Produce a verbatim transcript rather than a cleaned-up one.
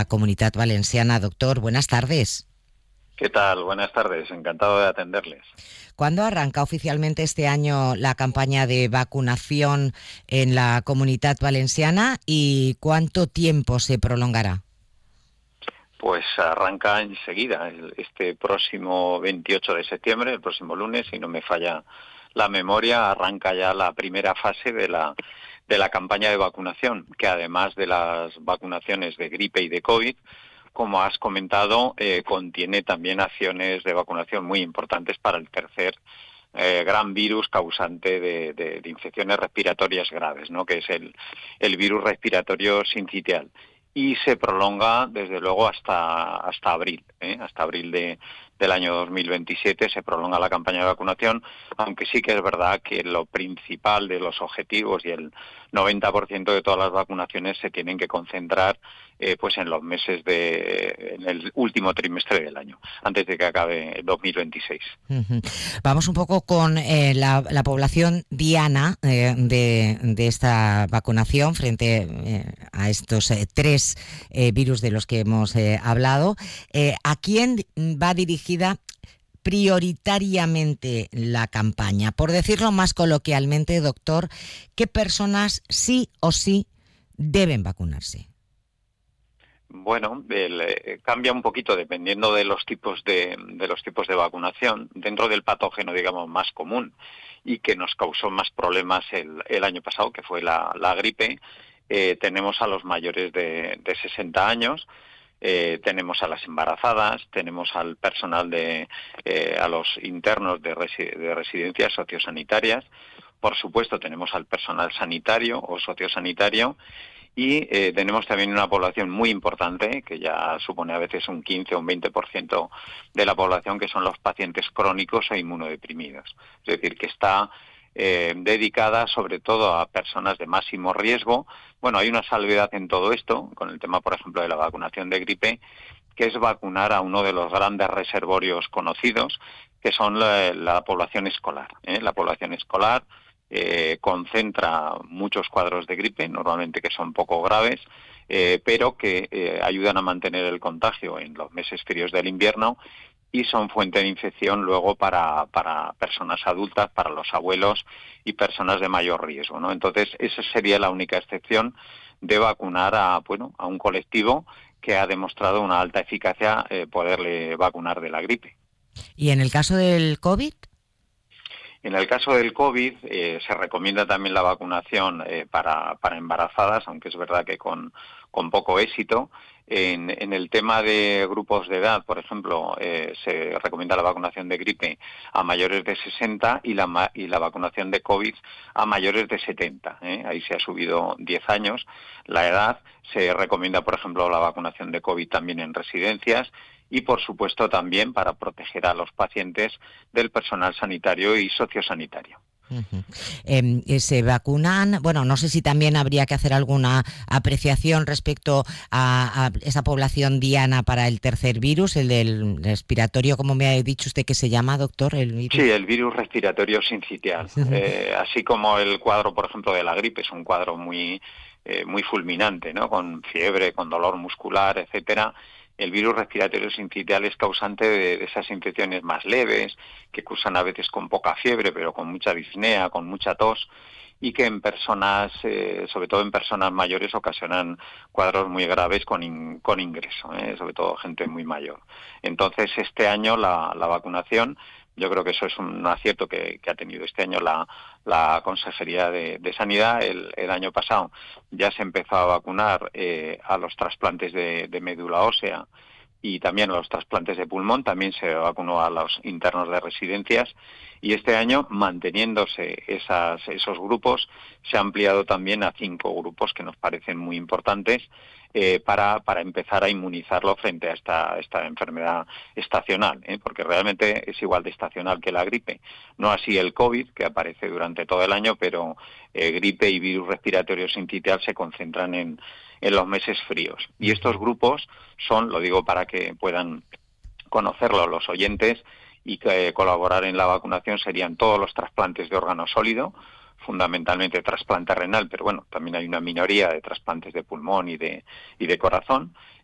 Comunitat Valenciana. Doctor, buenas tardes. ¿Qué tal? Buenas tardes, encantado de atenderles. ¿Cuándo arranca oficialmente este año la campaña de vacunación en la Comunitat Valenciana y cuánto tiempo se prolongará? Pues arranca enseguida, este próximo veintiocho de septiembre, el próximo lunes, si no me falla la memoria, arranca ya la primera fase de la de la campaña de vacunación, que además de las vacunaciones de gripe y de COVID, como has comentado, eh, contiene también acciones de vacunación muy importantes para el tercer eh, gran virus causante de, de, de infecciones respiratorias graves, ¿no? Que es el, el virus respiratorio sincitial. Y se prolonga, desde luego, hasta hasta abril, ¿eh? hasta abril de, del año dos mil veintisiete se prolonga la campaña de vacunación, aunque sí que es verdad que lo principal de los objetivos y el noventa por ciento de todas las vacunaciones se tienen que concentrar eh, pues en los meses de, en el último trimestre del año, antes de que acabe el dos mil veintiséis. Uh-huh. Vamos un poco con eh, la, la población diana eh, de, de esta vacunación frente eh, a estos eh, tres eh, virus de los que hemos eh, hablado. Eh, ¿A quién va dirigida prioritariamente la campaña? Por decirlo más coloquialmente, doctor, ¿qué personas sí o sí deben vacunarse? Bueno, el, eh, cambia un poquito dependiendo de los tipos de, de los tipos de vacunación. Dentro del patógeno, digamos, más común y que nos causó más problemas el, el año pasado, que fue la, la gripe, eh, tenemos a los mayores de, de sesenta años, eh, tenemos a las embarazadas, tenemos al personal de, eh, a los internos de, resi- de residencias sociosanitarias, por supuesto tenemos al personal sanitario o sociosanitario. Y eh, tenemos también una población muy importante, que ya supone a veces un quince o un veinte por ciento de la población, que son los pacientes crónicos o inmunodeprimidos. Es decir, que está eh, dedicada sobre todo a personas de máximo riesgo. Bueno, hay una salvedad en todo esto, con el tema, por ejemplo, de la vacunación de gripe, que es vacunar a uno de los grandes reservorios conocidos, que son la, la población escolar. ¿eh? La población escolar Eh, concentra muchos cuadros de gripe, normalmente que son poco graves, eh, pero que eh, ayudan a mantener el contagio en los meses fríos del invierno y son fuente de infección luego para, para personas adultas, para los abuelos y personas de mayor riesgo, ¿no? Entonces, esa sería la única excepción de vacunar a, bueno, a un colectivo que ha demostrado una alta eficacia eh, poderle vacunar de la gripe. ¿Y en el caso del COVID? En el caso del COVID eh, se recomienda también la vacunación eh, para, para embarazadas, aunque es verdad que con, con poco éxito. En, en el tema de grupos de edad, por ejemplo, eh, se recomienda la vacunación de gripe a mayores de sesenta y la, y la vacunación de COVID a mayores de setenta. ¿eh? Ahí se ha subido diez años la edad. Se recomienda, por ejemplo, la vacunación de COVID también en residencias. Y, por supuesto, también para proteger a los pacientes del personal sanitario y sociosanitario. Uh-huh. Eh, se vacunan, bueno, no sé si también habría que hacer alguna apreciación respecto a, a esa población diana para el tercer virus, el del respiratorio, como me ha dicho usted que se llama, doctor. El virus. Sí, el virus respiratorio sincitial. Uh-huh. Eh, así como el cuadro, por ejemplo, de la gripe, es un cuadro muy, eh, muy fulminante, ¿no? Con fiebre, con dolor muscular, etcétera. El virus respiratorio sincitial es causante de, de esas infecciones más leves, que cursan a veces con poca fiebre, pero con mucha disnea, con mucha tos, y que en personas, eh, sobre todo en personas mayores, ocasionan cuadros muy graves con, in, con ingreso, eh, sobre todo gente muy mayor. Entonces, este año la, la vacunación, yo creo que eso es un acierto que, que ha tenido este año la, la Consejería de, de Sanidad. El, el año pasado ya se empezó a vacunar eh, a los trasplantes de, de médula ósea y también a los trasplantes de pulmón, también se vacunó a los internos de residencias y este año, manteniéndose esas, esos grupos, se ha ampliado también a cinco grupos que nos parecen muy importantes eh, para, para empezar a inmunizarlo frente a esta, esta enfermedad estacional, ¿eh? Porque realmente es igual de estacional que la gripe. No así el COVID, que aparece durante todo el año, pero eh, gripe y virus respiratorio sincitial se concentran en, en los meses fríos. Y estos grupos son, lo digo para que puedan conocerlo los oyentes y que colaborar en la vacunación, serían todos los trasplantes de órgano sólido, fundamentalmente trasplante renal, pero bueno, también hay una minoría de trasplantes de pulmón y de y de corazón,